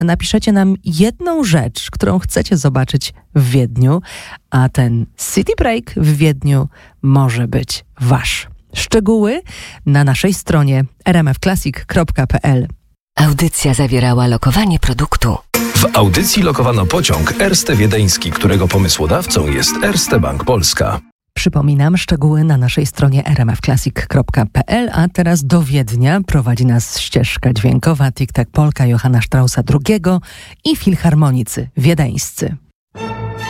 napiszecie nam jedną rzecz, którą chcecie zobaczyć w Wiedniu, a ten City Break w Wiedniu może być wasz. Szczegóły na naszej stronie rmfclassic.pl. Audycja zawierała lokowanie produktu. W audycji lokowano pociąg Erste Wiedeński, którego pomysłodawcą jest Erste Bank Polska. Przypominam, szczegóły na naszej stronie rmfclassic.pl, a teraz do Wiednia prowadzi nas ścieżka dźwiękowa Tic Tac Polka Johanna Straussa II i filharmonicy wiedeńscy.